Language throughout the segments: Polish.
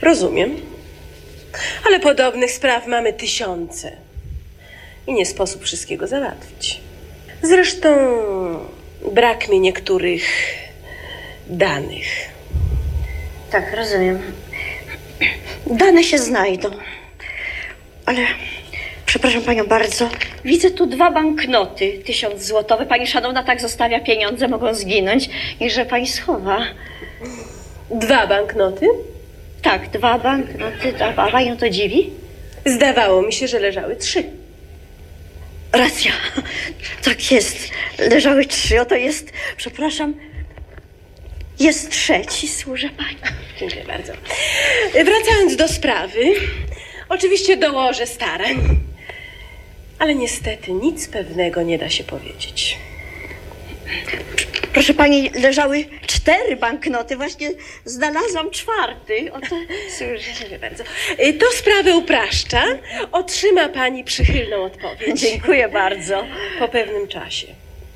Rozumiem. Ale podobnych spraw mamy tysiące. I nie sposób wszystkiego załatwić. Zresztą brak mi niektórych danych. Tak, rozumiem. Dane się znajdą. Ale, przepraszam panią bardzo, widzę tu 2 banknoty, 1000 złotowe. Pani szanowna tak zostawia pieniądze, mogą zginąć. Niechże pani schowa. 2 banknoty? Tak, 2 banknoty. A panią to dziwi? Zdawało mi się, że leżały 3. Racja. Tak jest. Leżały 3. Oto jest, przepraszam, jest 3. Służę pani. Dziękuję bardzo. Wracając do sprawy, oczywiście dołożę starań, ale niestety nic pewnego nie da się powiedzieć. Proszę pani, leżały 4 banknoty. Właśnie znalazłam 4. Oto służę. Dziękuję bardzo. To sprawę upraszcza. Otrzyma pani przychylną odpowiedź. Dziękuję bardzo. Po pewnym czasie.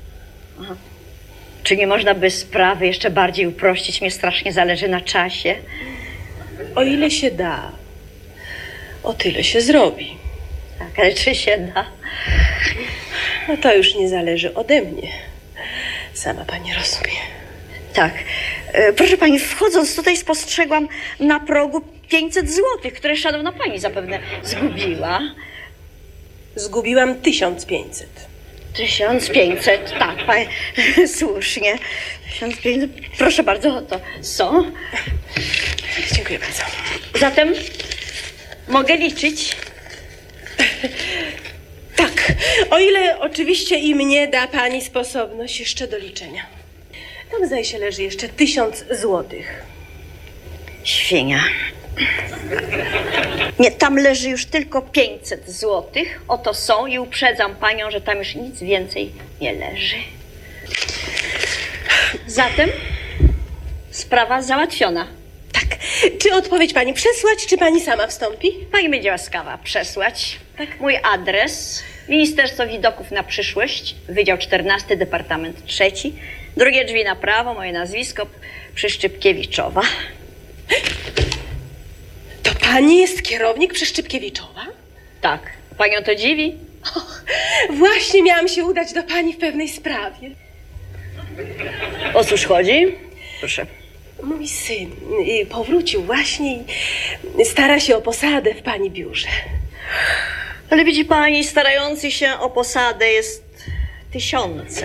Czy nie można by sprawy jeszcze bardziej uprościć? Mnie strasznie zależy na czasie. O ile się da, o tyle się zrobi. Tak, ale czy się da? No to już nie zależy ode mnie. Sama pani rozumie. Tak. Proszę pani, wchodząc tutaj spostrzegłam na progu 500 złotych, które szanowna pani zapewne zgubiła. Zgubiłam 1500. 1500, tak, pani, słusznie. 1500, proszę bardzo, to są. Dziękuję bardzo. Zatem mogę liczyć. Tak, o ile oczywiście i mnie da pani sposobność jeszcze do liczenia. Tam zdaje się leży jeszcze 1000 złotych. Świnia. Nie, tam leży już tylko 500 złotych. Oto są i uprzedzam panią, że tam już nic więcej nie leży. Zatem sprawa załatwiona. Tak, czy odpowiedź pani przesłać, czy pani sama wstąpi? Pani będzie łaskawa przesłać. Tak. Mój adres: Ministerstwo Widoków na Przyszłość, Wydział 14, Departament 3. Drugie drzwi na prawo, moje nazwisko, Przyszczypkiewiczowa. To pani jest kierownik Przyszczypkiewiczowa? Tak. Panią to dziwi? Och, właśnie miałam się udać do pani w pewnej sprawie. O cóż chodzi? Proszę. Mój syn powrócił właśnie i stara się o posadę w pani biurze. Ale widzi pani, starających się o posadę jest tysiące.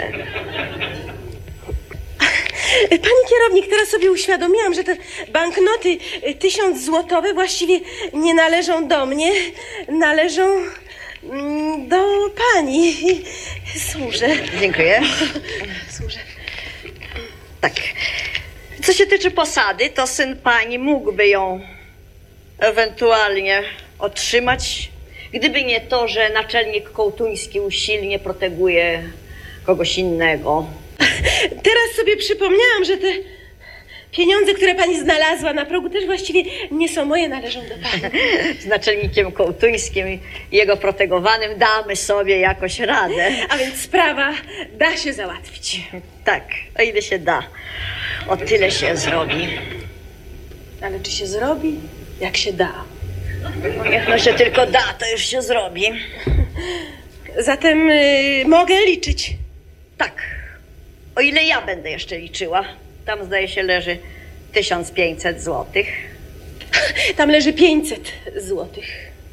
Pani kierownik, teraz sobie uświadomiłam, że te banknoty 1000 złotowe właściwie nie należą do mnie, należą do pani. Służę. Dziękuję. Służę. Tak. Co się tyczy posady, to syn pani mógłby ją ewentualnie otrzymać, gdyby nie to, że naczelnik kołtuński usilnie proteguje kogoś innego. Teraz sobie przypomniałam, że te pieniądze, które pani znalazła na progu, też właściwie nie są moje, należą do pani. Z naczelnikiem kołtuńskim i jego protegowanym damy sobie jakoś radę. A więc sprawa da się załatwić. Tak, o ile się da. O tyle się zrobi. Ale czy się zrobi? Jak się da. Niech no się tylko da, to już się zrobi. Zatem mogę liczyć. Tak, o ile ja będę jeszcze liczyła. Tam zdaje się leży 1500 złotych. Tam leży 500 złotych.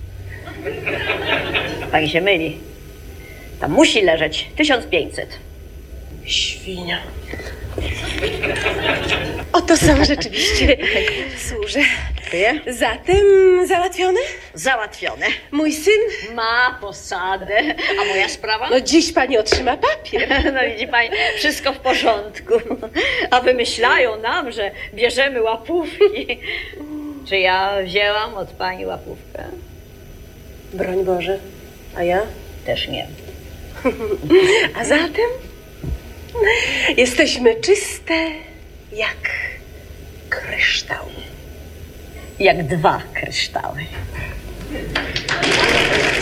Pani się myli. Tam musi leżeć 1500. Świnia. Oto są rzeczywiście. Służę. Dziękuję. Zatem załatwione? Załatwione. Mój syn? Ma posadę. A moja sprawa? No dziś pani otrzyma papier. No widzi pani, wszystko w porządku. A wymyślają nam, że bierzemy łapówki. Czy ja wzięłam od pani łapówkę? Broń Boże. A ja? Też nie. A zatem jesteśmy czyste jak kryształ. Jak 2 kryształy.